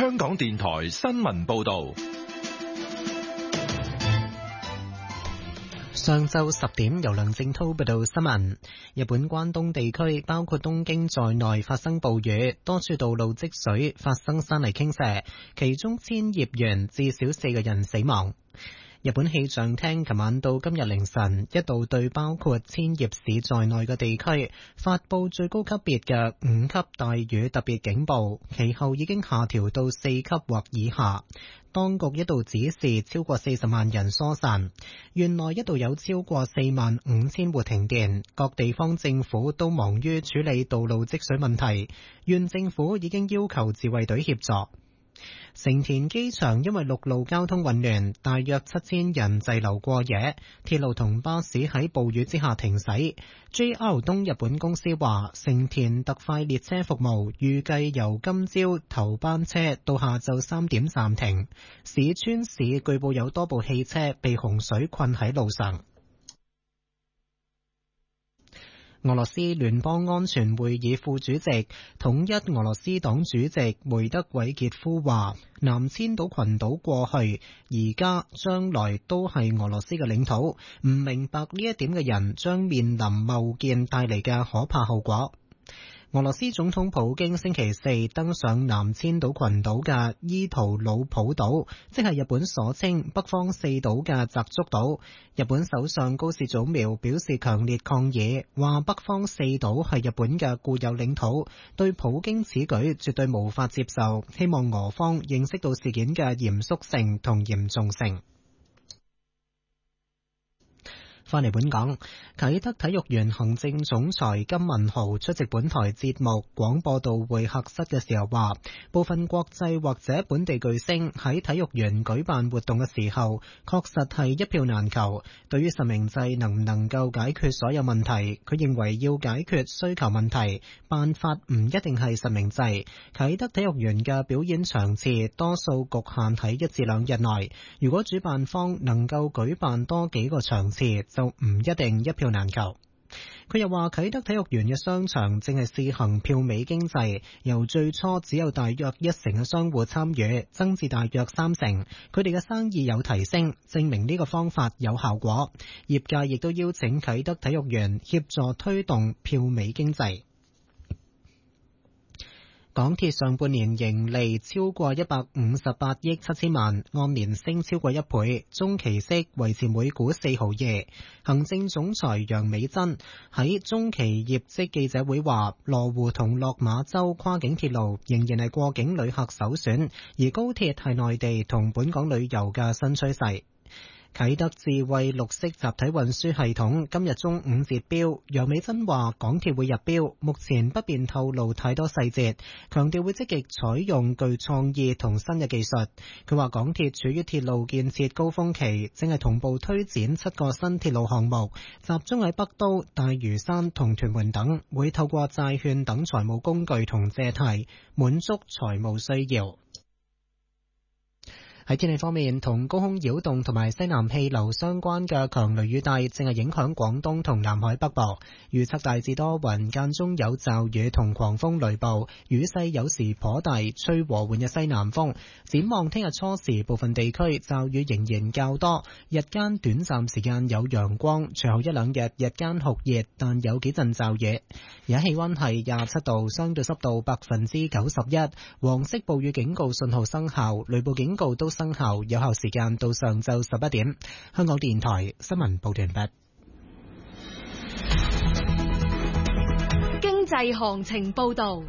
香港電台新聞報道。 上晝10點，由梁正濤報道新聞。日本關東地區包括東京在內發生暴雨，多處道路積水，發生山泥傾瀉，其中千葉縣至少4個人死亡。日本氣象廳琴晚到今日凌晨一度對包括千葉市在內嘅地區發佈最高級別嘅5級大雨特別警報，其後已經下調到4級或以下。當局一度指示超過40萬人疏散，縣內一度有超過45000戶停電，各地方政府都忙於處理道路積水問題，縣政府已經要求自衛隊協助。成田機場因為陸路交通混亂，大約7000人滯留過夜，鐵路同巴士喺暴雨之下停駛。JR 東日本公司話，成田特快列車服務預計由今朝頭班車到下晝3點暫停。市川市據報有多部汽車被洪水困喺路上。俄羅斯聯邦安全會議副主席、統一俄羅斯黨主席梅德韋傑夫話，南千島群島過去、而家、將來都係俄羅斯嘅領土，唔明白呢一點嘅人將面臨貿建帶嚟嘅可怕後果。俄羅斯總統普京星期四登上南千島群島嘅伊圖魯普島，即係日本所稱北方四島嘅澤竹島。日本首相高市早苗表示強烈抗議，話北方四島係日本嘅固有領土，對普京此舉絕對無法接受，希望俄方認識到事件嘅嚴肅性同嚴重性。翻嚟本港，啟德體育園行政總裁金文豪出席本台節目廣播道會客室嘅時候話，部分國際或者本地巨星喺體育園舉辦活動嘅時候，確實係一票難求。對於實名制能唔能夠解決所有問題，佢認為要解決需求問題，辦法唔一定係實名制。啟德體育園嘅表演場次多數局限喺1至2日內，如果主辦方能夠舉辦多幾個場次，就唔一定一票難求。佢又話，啟德體育園嘅商場正係試行票尾經濟，由最初只有大約1成嘅商戶參與，增至大約3成，佢哋嘅生意有提升，證明呢個方法有效果。業界亦都邀請啟德體育園協助推動票尾經濟。港鐵上半年盈利超過158億7千萬，按年升超過1倍，中期息維持每股4毫2。行政總裁楊美珍喺中期業績記者會話，羅湖同落馬洲跨境鐵路仍然係過境旅客首選，而高鐵係內地同本港旅遊嘅新趨勢。啟德智慧綠色集體運輸系統今日中午截標，楊美珍話港鐵會入標，目前不便透露太多細節，強調會積極採用具創意同新嘅技術。佢話港鐵處於鐵路建設高峰期，正係同步推展7個新鐵路項目，集中喺北都、大嶼山同屯門等，會透過債券等財務工具同借貸滿足財務需要。喺天氣方面，同高空擾動同埋西南氣流相關嘅強雷雨帶正係影響廣東同南海北部，預測大致多雲，間中有驟雨同狂風雷暴，雨勢有時頗大，吹和緩嘅西南風。展望聽日初時，部分地區驟雨仍然較多，日間短暫時間有陽光，隨後1-2日日間酷熱，但有幾陣驟雨。而家氣溫係27度，相對濕度91%，黃色暴雨警告信號生效，雷暴警告都生效，有效時間到上晝11點。香港電台新聞報道完畢。 經濟行情報道。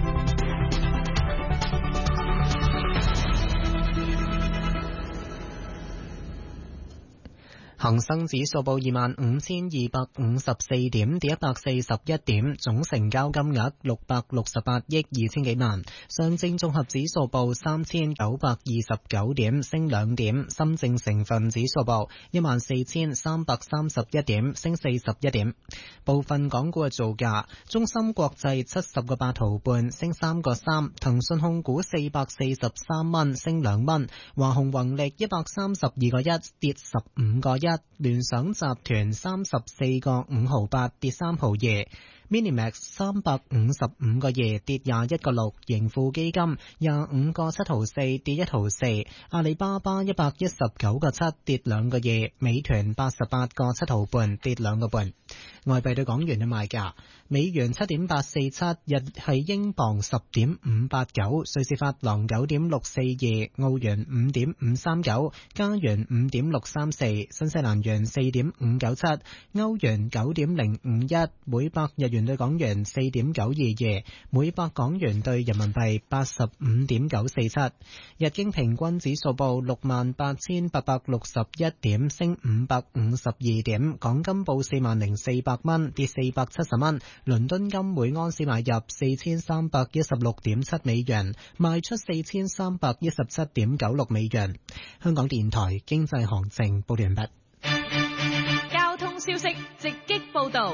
恒生指數報25,254點，跌141點，總成交金額668億2千幾萬。上證綜合指數報3,929點，升2點。深證成分指數報14,331點，升41點。部分港股嘅造價：中芯國際70個8毫半，升3個3；騰訊控股443蚊，升2蚊；華虹宏力132個1，跌15個1；聯想集團34個5毫8，跌3毫2； Minimax 355個2跌21個6，盈富基金25個7毫4跌1毫4，阿里巴巴119個7跌2個2，美團88個7毫半跌2個半。外幣對港元嘅賣價：美元7.847，日係英鎊10.589，瑞士法郎9.642，澳元5.539，加元5.634，新西蘭元4.597，歐元9.051，每百日元對港元4.922，每百港元對人民幣85.947。日經平均指數報68,861點，升552點。港金報40,400蚊，跌470蚊。倫敦金每安士買入4316.7美元，賣出4317.96美元。香港電台經濟行情報完畢。 交通消息直擊報道。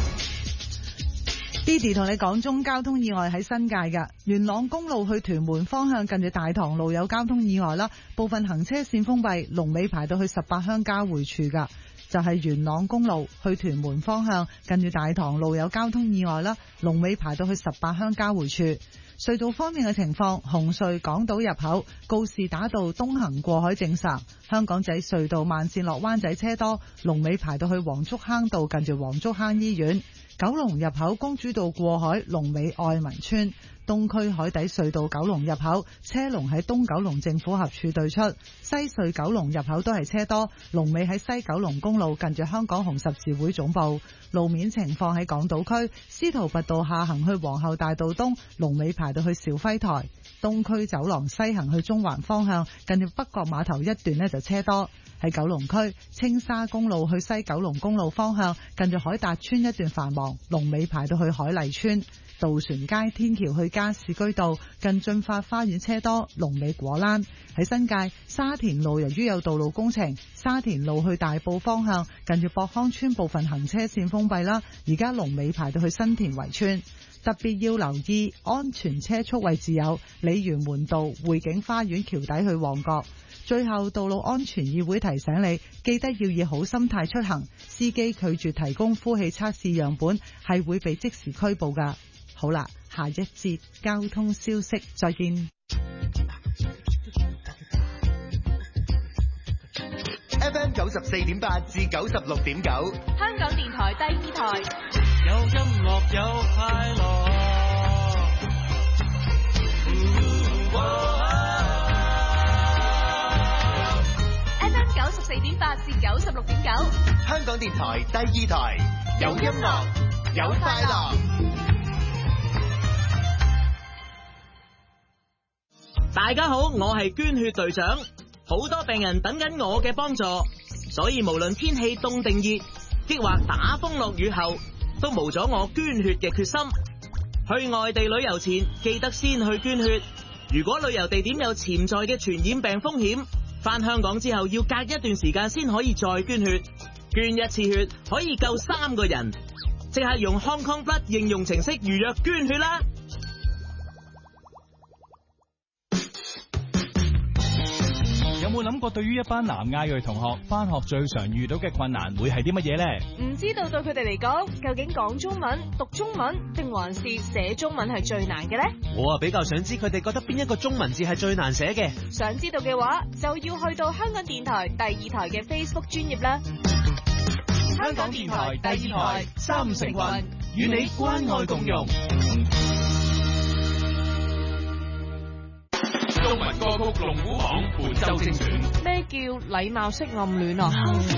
Didi 同你講中交通意外喺新界嘅元朗公路去屯門方向，近住大棠路有交通意外啦，部分行車線封閉，龍尾排到去18鄉交匯處噶。就係元朗公路去屯門方向，近住大棠路有交通意外啦，龍尾排到去18鄉交匯處。隧道方面嘅情況，紅隧港島入口告士打道東行過海正常，香港仔隧道慢線落灣仔車多，龍尾排到去黃竹坑道近住黃竹坑醫院。九龍入口公主道過海，龍尾愛民村。東區海底隧道九龍入口車龍喺東九龍政府合署對出，西隧九龍入口都係車多，龍尾喺西九龍公路近住香港紅十字會總部。路面情況喺港島區司徒拔道下行去皇后大道東，龍尾排到去肇輝台。東區走廊西行去中環方向，近住北角碼頭一段呢就車多。喺九龍區青沙公路去西九龍公路方向，近住海達村一段繁忙，龍尾排到去海麗村。渡船街天橋去加士居道近駿發花園車多，龍尾果欄。喺新界沙田路，由於有道路工程，沙田路去大埔方向近住博康村部分行車線封閉啦，而家龍尾排到去新田圍村。特別要留意安全車速位置有鯉魚門道匯景花園橋底去旺角。最後，道路安全議會提醒你，記得要以好心態出行，司機拒絕提供呼氣測試樣本係會被即時拘捕㗎。好啦，下一節交通消息，再見。 FM 94.8至96.9， 香港電台第2台， 有音樂有快樂。 FM 94.8至96.9， 香港電台第2台，有音樂有快樂。 大家好，我係捐血隊長，好多病人等緊我嘅幫助，所以無論天氣凍定熱，抑或打風落雨後，都無阻我捐血嘅決心。去外地旅遊前，記得先去捐血。如果旅遊地點有潛在嘅傳染病風險，返香港之後要隔一段時間先可以再捐血。捐一次血可以救3個人，即刻用 Hong Kong Blood 應用程式預約捐血啦！ 有冇諗過對於一班南亞裔同學返學最常遇到嘅困難會係啲乜嘢呢？ 唔知道對佢哋嚟講，究竟講中文、讀中文定還是寫中文係最難嘅呢？ 我比較想知佢哋覺得邊一個中文字係最難寫嘅。 想知道嘅話，就要去到香港電台第2台嘅 Facebook 專頁啦。 香港電台第2台3成群，與你關愛共融。 中文歌曲龍虎榜本周精選。 咩叫禮貌式暗戀啊？